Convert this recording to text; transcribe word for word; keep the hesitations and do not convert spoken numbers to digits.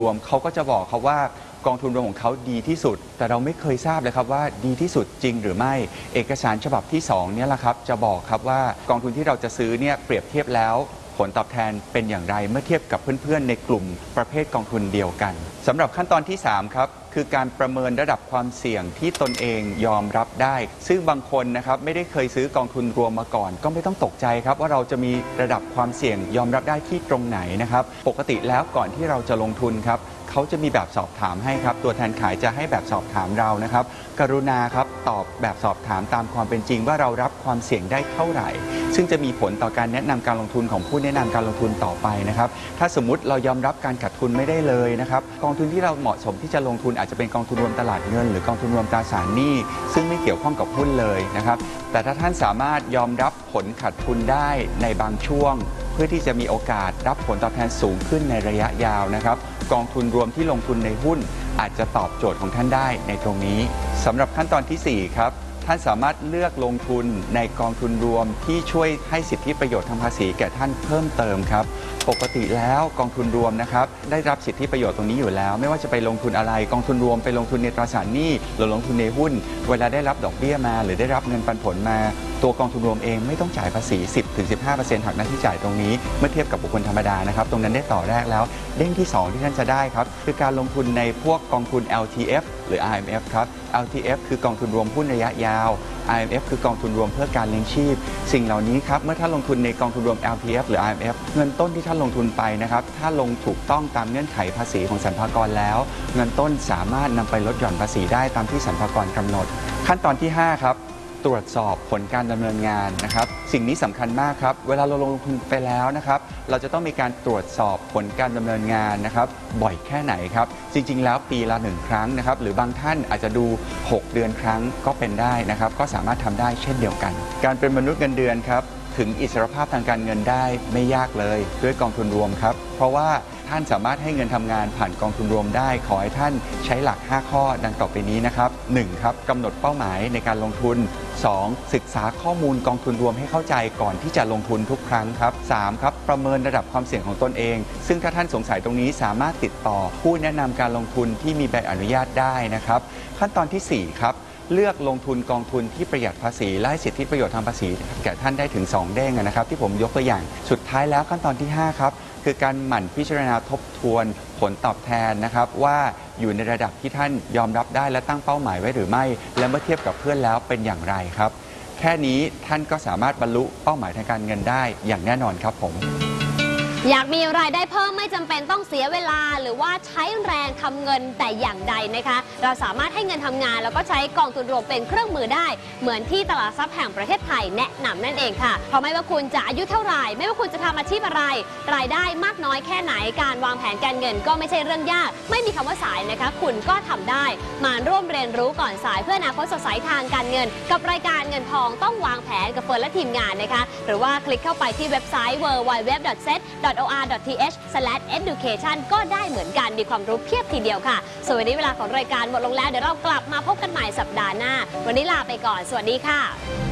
รวมเขาก็จะบอกครับว่ากองทุนรวมของเขาดีที่สุดแต่เราไม่เคยทราบเลยครับว่าดีที่สุดจริงหรือไม่เอกสารฉบับที่สองเนี่ยแหละครับจะบอกครับว่ากองทุนที่เราจะซื้อเนี่ยเปรียบเทียบแล้วผลตอบแทนเป็นอย่างไรเมื่อเทียบกับเพื่อนๆในกลุ่มประเภทกองทุนเดียวกันสำหรับขั้นตอนที่สามครับคือการประเมินระดับความเสี่ยงที่ตนเองยอมรับได้ซึ่งบางคนนะครับไม่ได้เคยซื้อกองทุนรวมมาก่อนก็ไม่ต้องตกใจครับว่าเราจะมีระดับความเสี่ยงยอมรับได้ที่ตรงไหนนะครับปกติแล้วก่อนที่เราจะลงทุนครับเขาจะมีแบบสอบถามให้ครับตัวแทนขายจะให้แบบสอบถามเรานะครับกรุณาครับตอบแบบสอบถามตามความเป็นจริงว่าเรารับความเสี่ยงได้เท่าไหร่ซึ่งจะมีผลต่อการแนะนำการลงทุนของผู้แนะนำการลงทุนต่อไปนะครับถ้าสมมุติเรายอมรับการขาดทุนไม่ได้เลยนะครับกองทุนที่เราเหมาะสมที่จะลงทุนอาจจะเป็นกองทุนรวมตลาดเงินหรือกองทุนรวมตราสารหนี้ซึ่งไม่เกี่ยวข้องกับหุ้นเลยนะครับแต่ถ้าท่านสามารถยอมรับผลขาดทุนได้ในบางช่วงเพื่อที่จะมีโอกาสรับผลตอบแทนสูงขึ้นในระยะยาวนะครับกองทุนรวมที่ลงทุนในหุ้นอาจจะตอบโจทย์ของท่านได้ในตรงนี้สำหรับขั้นตอนที่สี่ครับท่านสามารถเลือกลงทุนในกองทุนรวมที่ช่วยให้สิทธิประโยชน์ทางภาษีแก่ท่านเพิ่มเติมครับปกติแล้วกองทุนรวมนะครับได้รับสิทธิประโยชน์ตรงนี้อยู่แล้วไม่ว่าจะไปลงทุนอะไรกองทุนรวมไปลงทุนในตราสารหนี้หรือลงทุนในหุ้นเวลาได้รับดอกเบี้ยมาหรือได้รับเงินปันผลมาตัวกองทุนรวมเองไม่ต้องจ่ายภาษี สิบถึงสิบห้าเปอร์เซ็นต์ หักหน้าที่จ่ายตรงนี้เมื่อเทียบกับบุคคลธรรมดานะครับตรงนั้นได้ต่อแรกแล้วเด้งที่สองที่ท่านจะได้ครับคือการลงทุนในพวกกองทุน แอล ที เอฟ หรือ อาร์ เอ็ม เอฟ ครับ แอล ที เอฟ คือกองทุนรวมหุ้นระยะยาว อาร์ เอ็ม เอฟ คือกองทุนรวมเพื่อการเลี้ยงชีพสิ่งเหล่านี้ครับเมื่อท่านลงทุนในกองทุนรวม แอล ที เอฟ หรือ อาร์ เอ็ม เอฟ เงินต้นที่ท่านลงทุนไปนะครับถ้าลงถูกต้องตามเงื่อนไขภาษีของสรรพากรแล้วเงินต้นสามารถนำไปลดหย่อนภาษีได้ตามที่สรรพากรกำหนดขั้นตอนที่ห้าครับตรวจสอบผลการดำเนินงานนะครับสิ่งนี้สำคัญมากครับเวลาเราลงทุนไปแล้วนะครับเราจะต้องมีการตรวจสอบผลการดำเนินงานนะครับบ่อยแค่ไหนครับจริงๆแล้วปีละหนึ่งครั้งนะครับหรือบางท่านอาจจะดูหกเดือนครั้งก็เป็นได้นะครับก็สามารถทำได้เช่นเดียวกันการเป็นมนุษย์เงินเดือนครับถึงอิสรภาพทางการเงินได้ไม่ยากเลยด้วยกองทุนรวมครับเพราะว่าท่านสามารถให้เงินทำงานผ่านกองทุนรวมได้ขอให้ท่านใช้หลักห้าข้อดังต่อไปนี้นะครับหนึ่งครับกำหนดเป้าหมายในการลงทุนสองศึกษาข้อมูลกองทุนรวมให้เข้าใจก่อนที่จะลงทุนทุกครั้งครับสามครับประเมินระดับความเสี่ยงของตนเองซึ่งถ้าท่านสงสัยตรงนี้สามารถติดต่อผู้แนะนำการลงทุนที่มีใบอนุญาตได้นะครับขั้นตอนที่สี่ครับเลือกลงทุนกองทุนที่ประหยัดภาษีและให้สิทธิประโยชน์ทางภาษีแก่ท่านได้ถึงสองเด้งนะครับที่ผมยกตัวอย่างสุดท้ายแล้วขั้นตอนที่ห้าครับคือการหมั่นพิจารณาทบทวนผลตอบแทนนะครับว่าอยู่ในระดับที่ท่านยอมรับได้และตั้งเป้าหมายไว้หรือไม่และเมื่อเทียบกับเพื่อนแล้วเป็นอย่างไรครับแค่นี้ท่านก็สามารถบรรลุเป้าหมายทางการเงินได้อย่างแน่นอนครับผมอยากมีรายได้เพิ่มไม่จำเป็นต้องเสียเวลาหรือว่าใช้แรงทำเงินแต่อย่างใดนะคะเราสามารถให้เงินทำงานแล้วก็ใช้กองทุนรวมเป็นเครื่องมือได้เหมือนที่ตลาดทรัพย์แห่งประเทศไทยแนะนำนั่นเองค่ะเพราะไม่ว่าคุณจะอายุเท่าไหร่ไม่ว่าคุณจะทำอาชีพอะไรรายได้มากน้อยแค่ไหนการวางแผนการเงินก็ไม่ใช่เรื่องยากไม่มีคำว่าสายนะคะคุณก็ทำได้มาร่วมเรียนรู้ก่อนสายเพื่ออนาคตสดใสทางการเงินกับรายการเงินทองต้องวางแผนกับเฟิร์นและทีมงานนะคะหรือว่าคลิกเข้าไปที่เว็บไซต์ ดับเบิลยู ดับเบิลยู ดับเบิลยู ดอท เซ็ต ดอท โอ อาร์ ดอท ที เอช สแลช เอดูเคชัน ก็ได้เหมือนกันมีความรู้เพียบทีเดียวค่ะส่วนวันนี้เวลาของรายการหมดลงแล้วเดี๋ยวเรากลับมาพบกันใหม่สัปดาห์หน้าวันนี้ลาไปก่อนสวัสดีค่ะ